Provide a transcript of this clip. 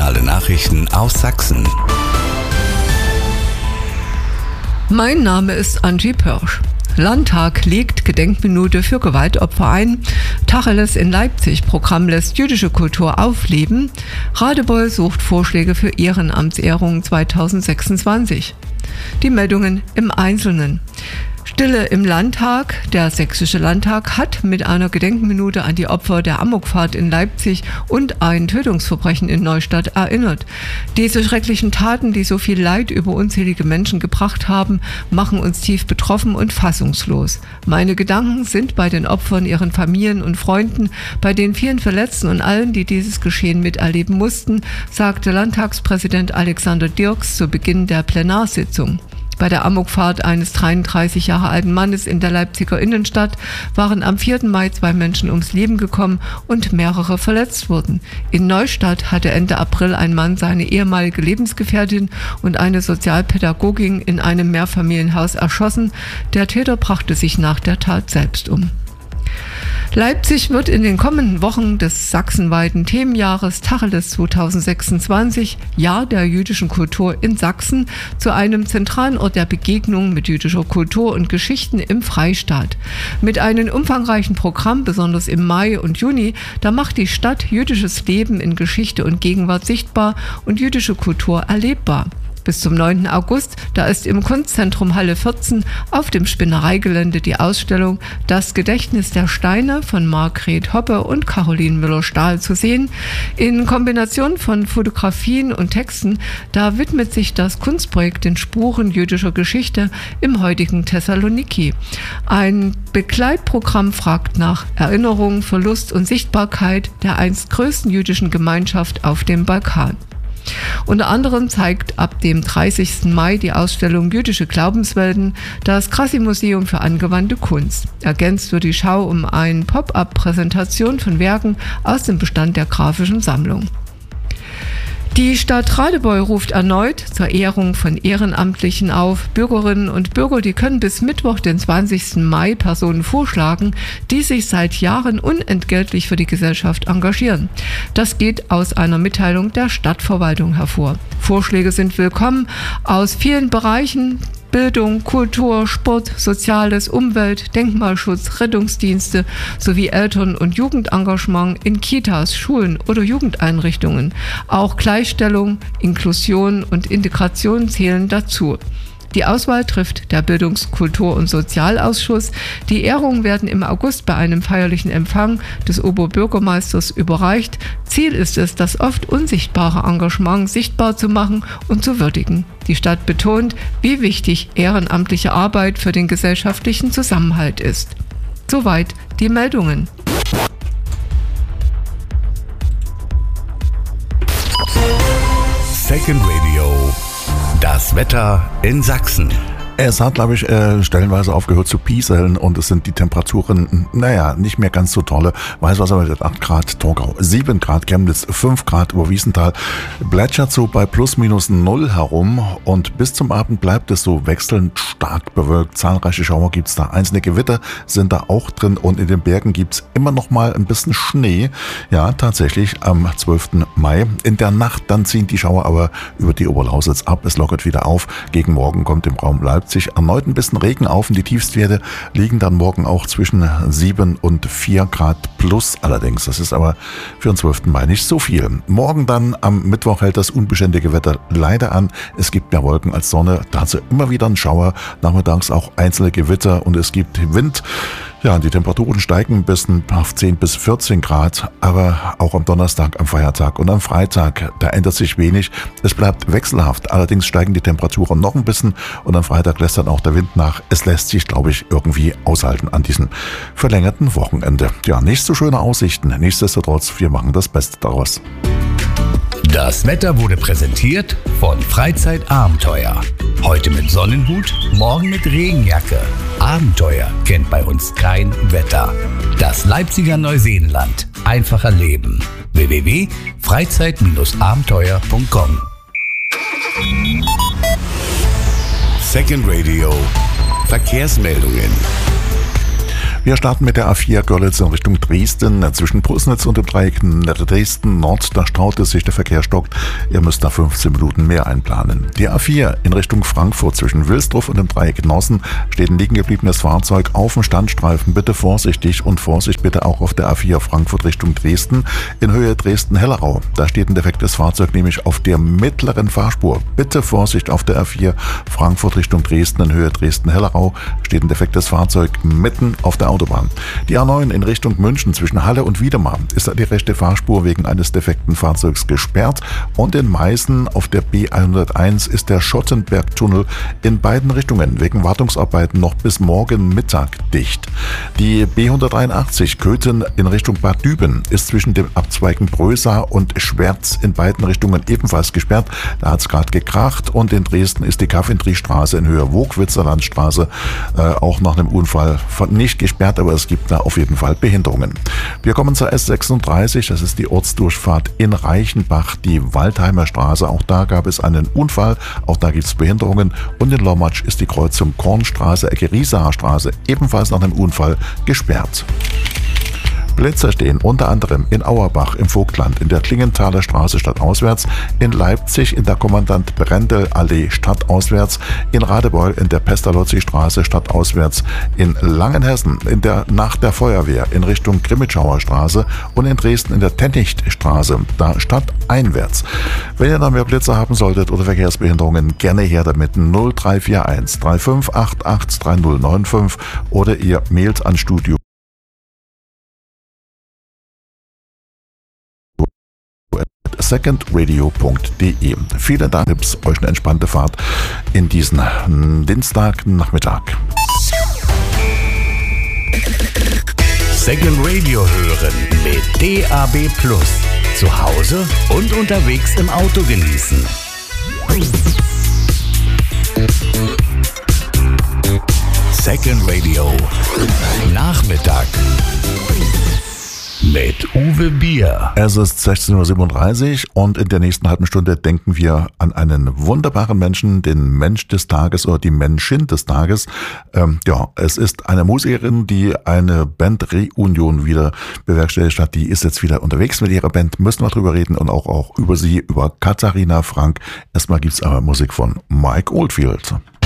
Regionale Nachrichten aus Sachsen. Mein Name ist Angie Pörsch. Landtag legt Gedenkminute für Gewaltopfer ein. Tacheles in Leipzig. Programm lässt jüdische Kultur aufleben. Radebeul sucht Vorschläge für Ehrenamtsehrungen 2026. Die Meldungen im Einzelnen. Stille im Landtag. Der Sächsische Landtag hat mit einer Gedenkminute an die Opfer der Amokfahrt in Leipzig und ein Tötungsverbrechen in Neustadt erinnert. Diese schrecklichen Taten, die so viel Leid über unzählige Menschen gebracht haben, machen uns tief betroffen und fassungslos. Meine Gedanken sind bei den Opfern, ihren Familien und Freunden, bei den vielen Verletzten und allen, die dieses Geschehen miterleben mussten, sagte Landtagspräsident Alexander Dirks zu Beginn der Plenarsitzung. Bei der Amokfahrt eines 33 Jahre alten Mannes in der Leipziger Innenstadt waren am 4. Mai 2 Menschen ums Leben gekommen und mehrere verletzt wurden. In Neustadt hatte Ende April ein Mann seine ehemalige Lebensgefährtin und eine Sozialpädagogin in einem Mehrfamilienhaus erschossen. Der Täter brachte sich nach der Tat selbst um. Leipzig wird in den kommenden Wochen des sachsenweiten Themenjahres Tacheles 2026, Jahr der jüdischen Kultur in Sachsen, zu einem zentralen Ort der Begegnung mit jüdischer Kultur und Geschichten im Freistaat. Mit einem umfangreichen Programm, besonders im Mai und Juni, da macht die Stadt jüdisches Leben in Geschichte und Gegenwart sichtbar und jüdische Kultur erlebbar. Bis zum 9. August, da ist im Kunstzentrum Halle 14 auf dem Spinnereigelände die Ausstellung Das Gedächtnis der Steine von Margret Hoppe und Caroline Müller-Stahl zu sehen. In Kombination von Fotografien und Texten, da widmet sich das Kunstprojekt den Spuren jüdischer Geschichte im heutigen Thessaloniki. Ein Begleitprogramm fragt nach Erinnerung, Verlust und Sichtbarkeit der einst größten jüdischen Gemeinschaft auf dem Balkan. Unter anderem zeigt ab dem 30. Mai die Ausstellung Jüdische Glaubenswelten das Krassi-Museum für angewandte Kunst. Ergänzt wird die Schau um eine Pop-up-Präsentation von Werken aus dem Bestand der Graphischen Sammlung. Die Stadt Radebeul ruft erneut zur Ehrung von Ehrenamtlichen auf. Bürgerinnen und Bürger, die können bis Mittwoch, den 20. Mai, Personen vorschlagen, die sich seit Jahren unentgeltlich für die Gesellschaft engagieren. Das geht aus einer Mitteilung der Stadtverwaltung hervor. Vorschläge sind willkommen aus vielen Bereichen: Bildung, Kultur, Sport, Soziales, Umwelt, Denkmalschutz, Rettungsdienste sowie Eltern- und Jugendengagement in Kitas, Schulen oder Jugendeinrichtungen. Auch Gleichstellung, Inklusion und Integration zählen dazu. Die Auswahl trifft der Bildungs-, Kultur- und Sozialausschuss. Die Ehrungen werden im August bei einem feierlichen Empfang des Oberbürgermeisters überreicht. Ziel ist es, das oft unsichtbare Engagement sichtbar zu machen und zu würdigen. Die Stadt betont, wie wichtig ehrenamtliche Arbeit für den gesellschaftlichen Zusammenhalt ist. Soweit die Meldungen. Second Radio. Das Wetter in Sachsen. Es hat, glaube ich, stellenweise aufgehört zu pieseln und es sind die Temperaturen, nicht mehr ganz so tolle. Weißwasser mit 8 Grad, Torgau 7 Grad, Chemnitz 5 Grad, über Wiesenthal plätschert so bei plus minus 0 herum und bis zum Abend bleibt es so wechselnd stark bewölkt. Zahlreiche Schauer gibt's da, einzelne Gewitter sind da auch drin und in den Bergen gibt's immer noch mal ein bisschen Schnee. Ja, tatsächlich am 12. Mai. In der Nacht dann ziehen die Schauer aber über die Oberlausitz ab. Es lockert wieder auf. Gegen Morgen kommt im Raum Leipzig erneut ein bisschen Regen auf und die Tiefstwerte liegen dann morgen auch zwischen 7 und 4 Grad plus allerdings. Das ist aber für den 12. Mai nicht so viel. Morgen dann am Mittwoch hält das unbeständige Wetter leider an. Es gibt mehr Wolken als Sonne, dazu immer wieder ein Schauer, nachmittags auch einzelne Gewitter und es gibt Wind. Ja, die Temperaturen steigen bis auf 10 bis 14 Grad, aber auch am Donnerstag, am Feiertag und am Freitag, da ändert sich wenig. Es bleibt wechselhaft, allerdings steigen die Temperaturen noch ein bisschen und am Freitag lässt dann auch der Wind nach. Es lässt sich, glaube ich, irgendwie aushalten an diesem verlängerten Wochenende. Ja, nicht so schöne Aussichten. Nichtsdestotrotz, wir machen das Beste daraus. Das Wetter wurde präsentiert von Freizeitabenteuer. Heute mit Sonnenhut, morgen mit Regenjacke. Abenteuer kennt bei uns kein Wetter. Das Leipziger Neuseenland. Einfacher Leben. www.freizeit-abenteuer.com. Second Radio. Verkehrsmeldungen. Wir starten mit der A4 Görlitz in Richtung Dresden. Zwischen Pulsnitz und dem Dreieck Dresden Nord, da staut es sich, der Verkehr stockt. Ihr müsst da 15 Minuten mehr einplanen. Die A4 in Richtung Frankfurt zwischen Wilsdruff und dem Dreieck Nossen steht ein liegen gebliebenes Fahrzeug auf dem Standstreifen. Bitte vorsichtig und Vorsicht bitte auch auf der A4 Frankfurt Richtung Dresden in Höhe Dresden-Hellerau. Da steht ein defektes Fahrzeug nämlich auf der mittleren Fahrspur. Bitte Vorsicht auf der A4 Frankfurt Richtung Dresden in Höhe Dresden-Hellerau steht ein defektes Fahrzeug mitten auf der Autobahn. Die A9 in Richtung München zwischen Halle und Wiedemar ist die rechte Fahrspur wegen eines defekten Fahrzeugs gesperrt und in Meißen auf der B101 ist der Schottenbergtunnel in beiden Richtungen wegen Wartungsarbeiten noch bis morgen Mittag dicht. Die B183 Köthen in Richtung Bad Düben ist zwischen dem Abzweigen Brösa und Schwerz in beiden Richtungen ebenfalls gesperrt. Da hat es gerade gekracht und in Dresden ist die Coventry-Straße in Höhe Wogwitzer Landstraße auch nach einem Unfall nicht gesperrt, aber es gibt da auf jeden Fall Behinderungen. Wir kommen zur S36, das ist die Ortsdurchfahrt in Reichenbach, die Waldheimer Straße. Auch da gab es einen Unfall, auch da gibt es Behinderungen und in Lommatsch ist die Kreuzung Kornstraße, Ecke Riesacher Straße ebenfalls nach einem Unfall gesperrt. Blitzer stehen unter anderem in Auerbach im Vogtland, in der Klingenthaler Straße stadtauswärts, in Leipzig in der Kommandant Brendel Allee stadtauswärts, in Radebeul in der Pestalozzi Straße stadtauswärts, in Langenhessen nach der Feuerwehr in Richtung Grimmitschauer Straße und in Dresden in der Tennichtstraße, da stadteinwärts. Wenn ihr noch mehr Blitzer haben solltet oder Verkehrsbehinderungen, gerne her damit 0341 3588 3095 oder ihr mailt an Studio secondradio.de. Vielen Dank, euch eine entspannte Fahrt in diesen Dienstagnachmittag. Second Radio hören mit DAB+. Zu Hause und unterwegs im Auto genießen. Second Radio Nachmittag mit Uwe Bier. Es ist 16:37 Uhr und in der nächsten halben Stunde denken wir an einen wunderbaren Menschen, den Mensch des Tages oder die Menschin des Tages. Es ist eine Musikerin, die eine Band-Reunion wieder bewerkstelligt hat. Die ist jetzt wieder unterwegs mit ihrer Band. Müssen wir drüber reden und auch über sie, über Katharina Frank. Erstmal gibt's aber Musik von Mike Oldfield.